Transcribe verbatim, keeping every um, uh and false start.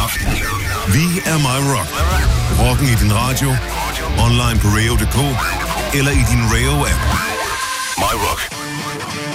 Rock. Vi er My Rock. Rocken i din radio, online på radio punktum d k eller i din Rayo-app. My Rock.